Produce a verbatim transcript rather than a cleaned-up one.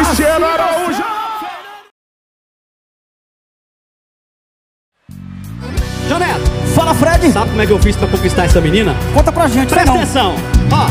Cristiano Araújo. João Neto, Fala, Fred. sabe como é que eu fiz pra conquistar essa menina? Conta pra gente, Presta não. atenção. Ó,